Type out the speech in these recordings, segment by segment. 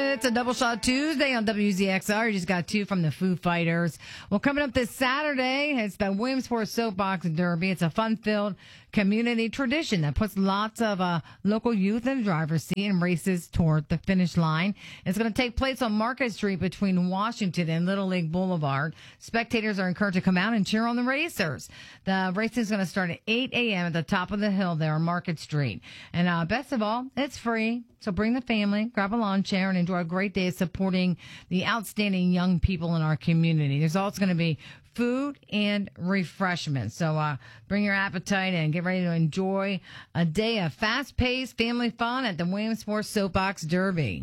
It's a Double Shot Tuesday on WZXR. You just got two from the Foo Fighters. Well, coming up this Saturday, it's the Williamsport Soapbox Derby. It's a fun-filled community tradition that puts lots of local youth in the driver's seat and races toward the finish line. It's going to take place on Market Street between Washington and Little League Boulevard. Spectators are encouraged to come out and cheer on the racers. The racing is going to start at 8 a.m. at the top of the hill there on Market Street. And best of all, it's free. So bring the family, grab a lawn chair, and enjoy a great day of supporting the outstanding young people in our community. There's also going to be food and refreshments. So bring your appetite and get ready to enjoy a day of fast-paced family fun at the Williamsport Soapbox Derby.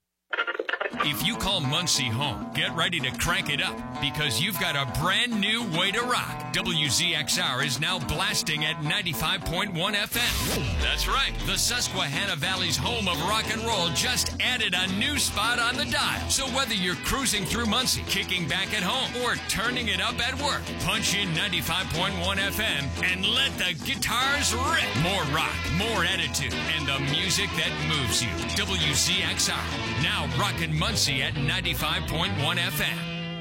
If you call Muncie home, get ready to crank it up because you've got a brand new way to rock. WZXR is now blasting at 95.1 FM. That's right. The Susquehanna Valley's home of rock and roll just added a new spot on the dial. So whether you're cruising through Muncie, kicking back at home, or turning it up at work, punch in 95.1 FM and let the guitars rip. More rock, more attitude, and the music that moves you. WZXR, now rockin' Muncie at 95.1 FM.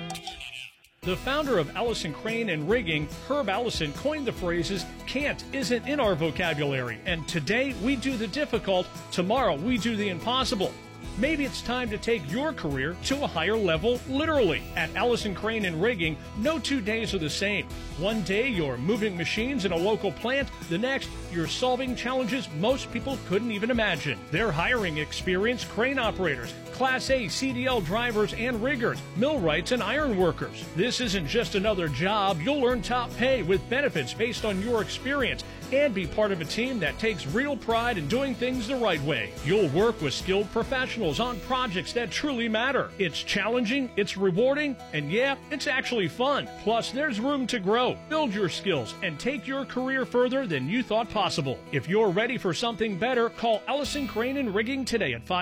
The founder of Allison Crane and Rigging, Herb Allison, coined the phrases, "can't isn't in our vocabulary," and today we do the difficult, tomorrow we do the impossible. Maybe it's time to take your career to a higher level, literally. At Allison Crane and Rigging, no 2 days are the same. One day you're moving machines in a local plant, the next you're solving challenges most people couldn't even imagine. They're hiring experienced crane operators, Class A CDL drivers and riggers, millwrights and iron workers. This isn't just another job. You'll earn top pay with benefits based on your experience and be part of a team that takes real pride in doing things the right way. You'll work with skilled professionals on projects that truly matter. It's challenging, it's rewarding, and yeah, it's actually fun. Plus, there's room to grow, build your skills, and take your career further than you thought possible. If you're ready for something better, call Allison Crane and Rigging today at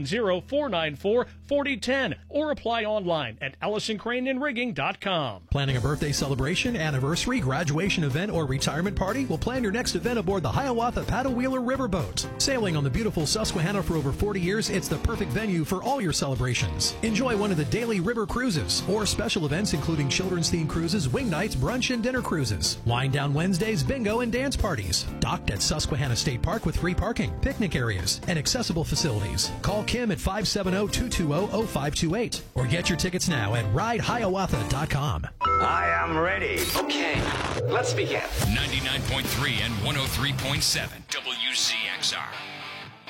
570-494-4010 or apply online at AllisonCraneandRigging.com. Planning a birthday celebration, anniversary, graduation event, or retirement party? We'll plan your next event aboard the Hiawatha Paddle Wheeler Riverboat. Sailing on the beautiful Susquehanna for over 40 years, it's the perfect venue for all your celebrations. Enjoy one of the daily river cruises or special events including children's-themed cruises, wing nights, brunch, and dinner cruises. Wind down Wednesdays, bingo, and dance parties. Docked at Susquehanna State Park with free parking, picnic areas, and accessible facilities. Call Kim at 570-220-0528 or get your tickets now at ridehiawatha.com. I am ready. Okay, let's begin. 99.3 and 103.7 WZXR.